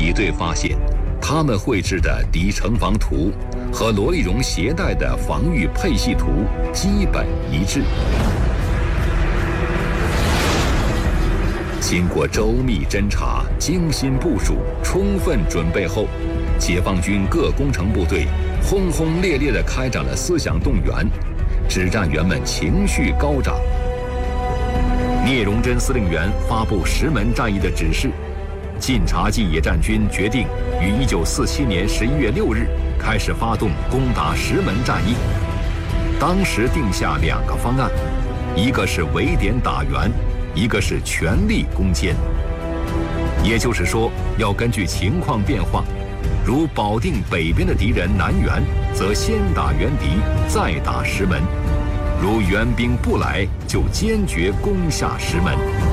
比对发现，他们绘制的敌城防图和罗立荣携带的防御配系图基本一致。经过周密侦查、精心部署、充分准备后，解放军各工程部队轰轰烈烈地开展了思想动员，指战员们情绪高涨。聂荣臻司令员发布石门战役的指示，晋察冀野战军决定于1947年11月6日开始发动攻打石门战役。当时定下2个方案，一个是围点打援，一个是全力攻坚。也就是说，要根据情况变化，如保定北边的敌人南援，则先打援敌，再打石门；如援兵不来，就坚决攻下石门。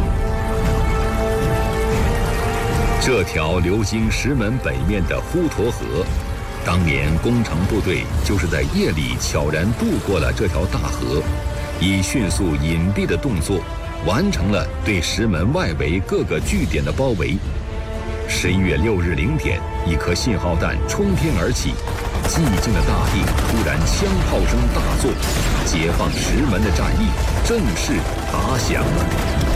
这条流经石门北面的滹沱河，当年工程部队就是在夜里悄然渡过了这条大河，以迅速隐蔽的动作完成了对石门外围各个据点的包围。11月6日0点，一颗信号弹冲天而起，寂静的大地突然枪炮声大作，解放石门的战役正式打响了。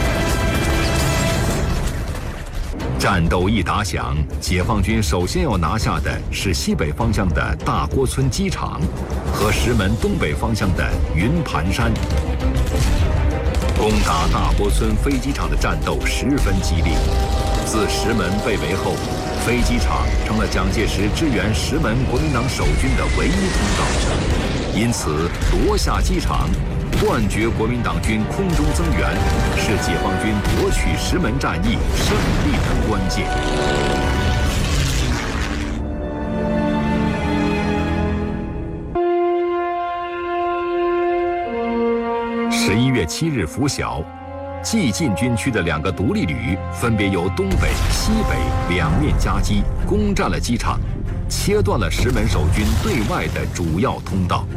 战斗一打响，解放军首先要拿下的是西北方向的大郭村机场和石门东北方向的云盘山。攻打大郭村飞机场的战斗十分激烈。自石门被围后，飞机场成了蒋介石支援石门国民党守军的唯一通道，因此夺下机场，断绝国民党军空中增援，是解放军夺取石门战役胜利的关键。11月7日拂晓，冀晋军区的2个独立旅分别由东北、西北两面夹击，攻占了机场，切断了石门守军对外的主要通道。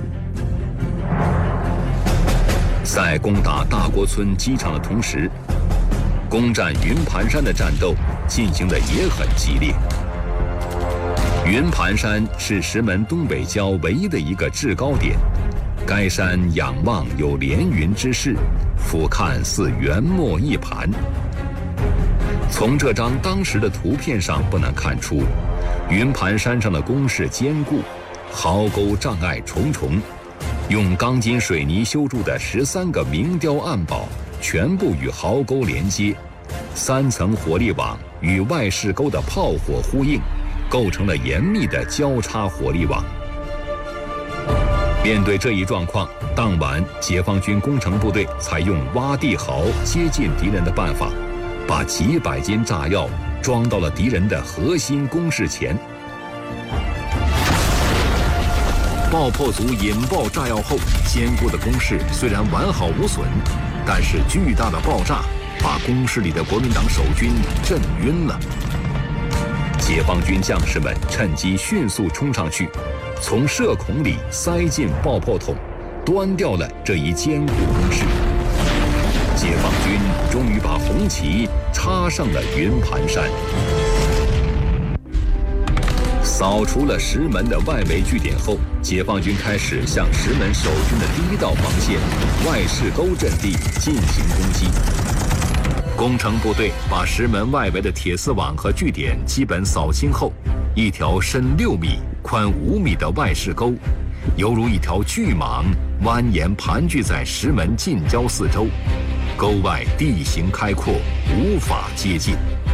在攻打大郭村机场的同时，攻占云盘山的战斗进行得也很激烈。云盘山是石门东北郊唯一的一个制高点，该山仰望有连云之势，俯瞰似圆墨一盘。从这张当时的图片上不难看出，云盘山上的工事坚固，壕沟障碍重重，用钢筋水泥修筑的13个明雕暗堡全部与壕沟连接，3层火力网与外事沟的炮火呼应，构成了严密的交叉火力网。面对这一状况，当晚解放军工程部队采用挖地壕接近敌人的办法，把几百斤炸药装到了敌人的核心工事前。爆破组引爆炸药后，坚固的工事虽然完好无损，但是巨大的爆炸把工事里的国民党守军震晕了。解放军将士们趁机迅速冲上去，从射孔里塞进爆破筒，端掉了这一坚固工事。解放军终于把红旗插上了云盘山。扫除了石门的外围据点后，解放军开始向石门守军的第一道防线外事沟阵地进行攻击。工程部队把石门外围的铁丝网和据点基本扫清后，一条深6米、宽5米的外事沟，犹如一条巨蟒蜿蜒盘踞在石门近郊四周，沟外地形开阔，无法接近。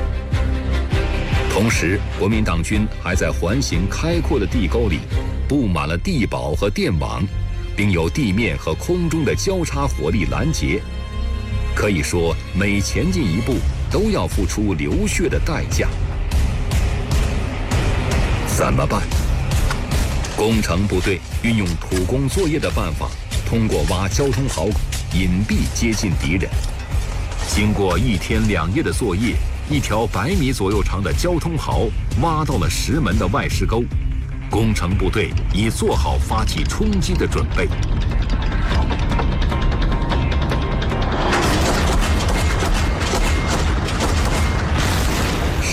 同时，国民党军还在环形开阔的地沟里布满了地堡和电网，并有地面和空中的交叉火力拦截。可以说，每前进一步都要付出流血的代价。怎么办？工程部队运用土工作业的办法，通过挖交通壕隐蔽接近敌人。经过1天2夜的作业，一条100米左右长的交通壕挖到了石门的外事沟，工程部队已做好发起冲击的准备。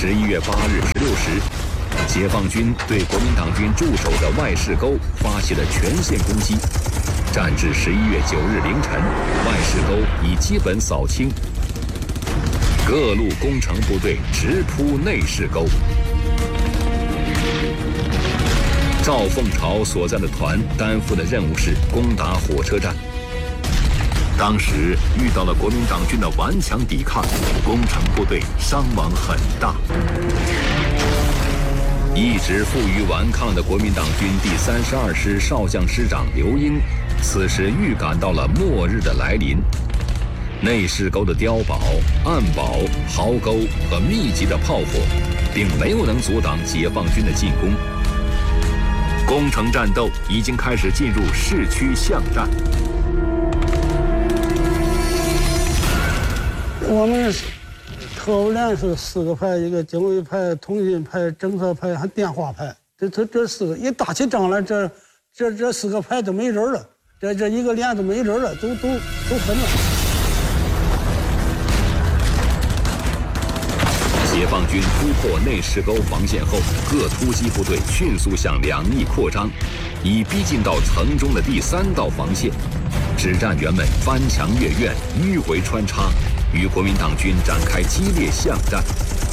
11月8日16时，解放军对国民党军驻守的外市沟发起了全线攻击。战至11月9日凌晨，外市沟已基本扫清，各路工程部队直扑内市沟。赵凤朝所在的团担负的任务是攻打火车站。当时遇到了国民党军的顽强抵抗，工程部队伤亡很大。一直负隅顽抗的国民党军第32师少将师长刘英，此时预感到了末日的来临。内市沟的碉堡、暗堡、壕沟和密集的炮火，并没有能阻挡解放军的进攻。攻城战斗已经开始进入市区巷战。 我们特务连是4个派，一个警卫派、通信派、政策派还电话派，这4个一打起仗来，这4个派都没人了，这一个连都没人了，都分了。 解放军突破内市沟防线后，各突击部队迅速向两翼扩张，以逼近到城中的第3道防线。指战员们翻墙越院，迂回穿插，与国民党军展开激烈巷战。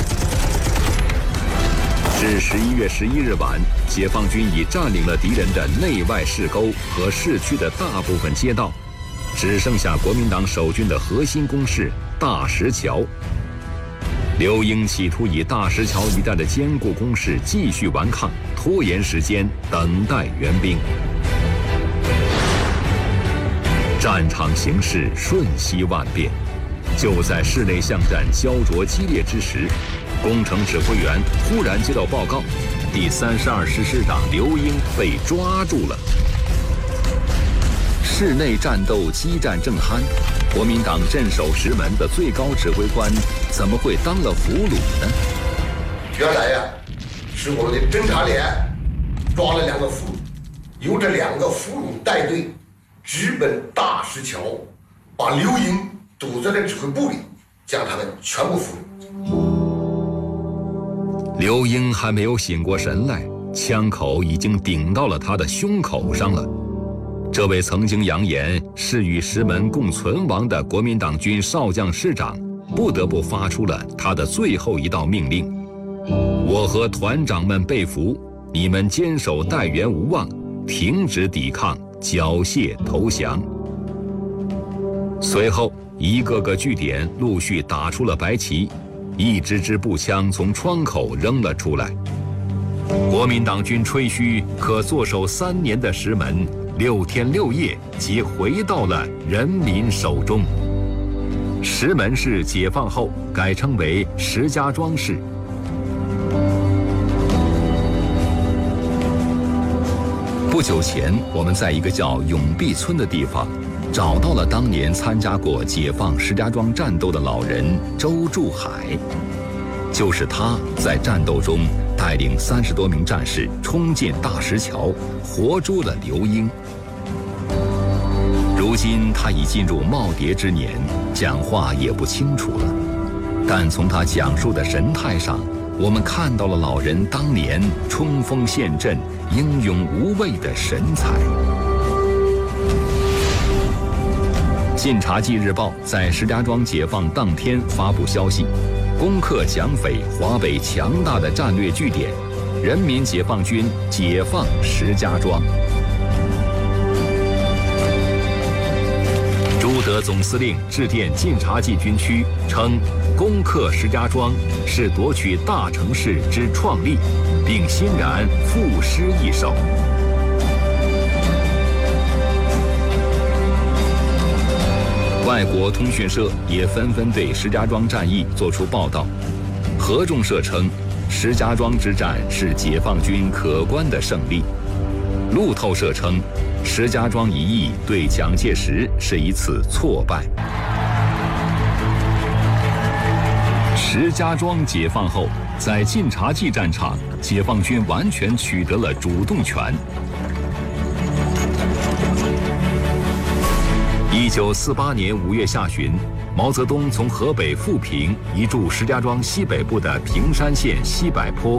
至11月11日晚，解放军已占领了敌人的内外市沟和市区的大部分街道，只剩下国民党守军的核心工事大石桥。刘英企图以大石桥一带的坚固工事继续顽抗，拖延时间，等待援兵。战场形势瞬息万变，就在市内巷战焦灼激烈之时，工程指挥员忽然接到报告，第32师师长刘英被抓住了。市内战斗激战正酣，国民党镇守石门的最高指挥官怎么会当了俘虏呢？ 原来呀，是我们的侦察连抓了2个俘虏，由这2个俘虏带队直奔大石桥，把刘英堵在了指挥部里，将他们全部俘虏。 刘英还没有醒过神来，枪口已经顶到了他的胸口上了。这位曾经扬言是与石门共存亡的国民党军少将师长，不得不发出了他的最后一道命令：我和团长们被俘，你们坚守待援无望，停止抵抗，缴械投降。随后，一个个据点陆续打出了白旗，一支支步枪从窗口扔了出来。国民党军吹嘘可坐守3年的石门，6天6夜即回到了人民手中。石门市解放后改称为石家庄市。不久前，我们在一个叫永碧村的地方，找到了当年参加过解放石家庄战斗的老人周柱海。就是他在战斗中带领30多名战士冲进大石桥，活捉了刘英。如今他已进入耄耋之年，讲话也不清楚了，但从他讲述的神态上，我们看到了老人当年冲锋陷阵、英勇无畏的神采。《晋察冀日报》在石家庄解放当天发布消息，攻克蒋匪华北强大的战略据点，人民解放军解放石家庄。朱德总司令致电晋察冀军区称，攻克石家庄是夺取大城市之创立，并欣然赋诗一首。外国通讯社也纷纷对石家庄战役作出报道。合众社称，石家庄之战是解放军可观的胜利。路透社称，石家庄一役对蒋介石是一次挫败。石家庄解放后，在晋察冀战场，解放军完全取得了主动权。1948年5月下旬， 毛泽东从河北富平移驻石家庄西北部的平山县西柏坡